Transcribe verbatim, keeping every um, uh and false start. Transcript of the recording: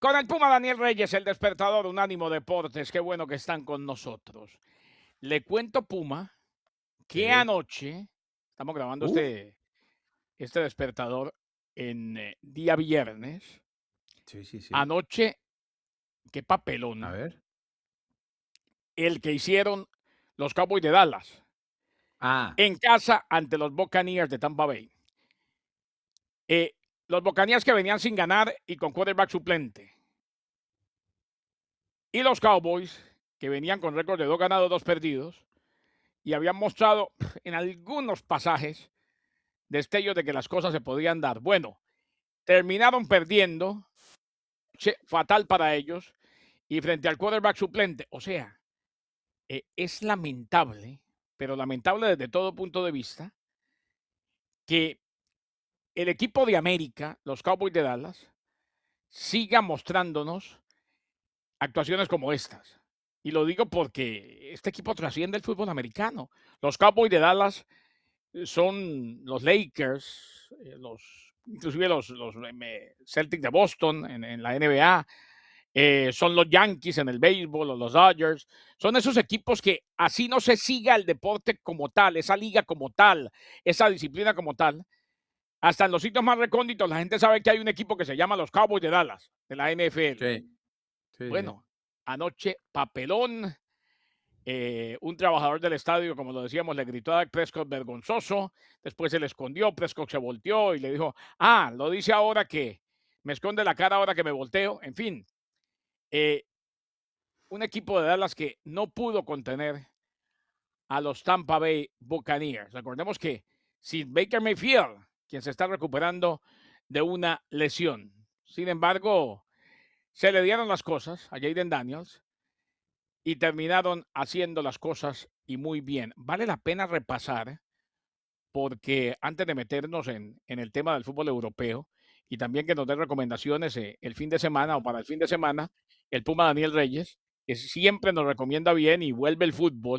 Con el Puma Daniel Reyes, el despertador Unánimo Deportes, qué bueno que están con nosotros. Le cuento, Puma, que Sí. anoche, estamos grabando Uf. este, este despertador en eh, día viernes, Sí, sí, sí. anoche, qué A papelón, ver. el que hicieron los Cowboys de Dallas Ah, en casa ante los Buccaneers de Tampa Bay. Eh, los Buccaneers que venían sin ganar y con quarterback suplente. Y los Cowboys que venían con récord de dos ganados, dos perdidos, y habían mostrado en algunos pasajes destellos de que las cosas se podían dar. Bueno, terminaron perdiendo, che, fatal para ellos, y frente al quarterback suplente. O sea, eh, es lamentable, pero lamentable desde todo punto de vista, que el equipo de América, los Cowboys de Dallas, siga mostrándonos actuaciones como estas. Y lo digo porque este equipo trasciende el fútbol americano. Los Cowboys de Dallas son los Lakers, eh, los, inclusive los, los eh, Celtics de Boston en, en la N B A, eh, son los Yankees en el béisbol o los Dodgers. Son esos equipos que así no se siga el deporte como tal, esa liga como tal, esa disciplina como tal. Hasta en los sitios más recónditos la gente sabe que hay un equipo que se llama los Cowboys de Dallas, de la N F L. sí. Sí, sí. Bueno, anoche papelón. Eh, un trabajador del estadio, como lo decíamos, le gritó a Dak Prescott vergonzoso, después se le escondió, Prescott se volteó y le dijo, ah, lo dice ahora que me esconde la cara ahora que me volteo, en fin, eh, un equipo de Dallas que no pudo contener a los Tampa Bay Buccaneers. Recordemos que sin Baker Mayfield, quien se está recuperando de una lesión. Sin embargo, se le dieron las cosas a Jaden Daniels y terminaron haciendo las cosas y muy bien. Vale la pena repasar, porque antes de meternos en, en el tema del fútbol europeo y también que nos dé recomendaciones eh, el fin de semana o para el fin de semana, el Puma Daniel Reyes, que siempre nos recomienda bien y vuelve el fútbol.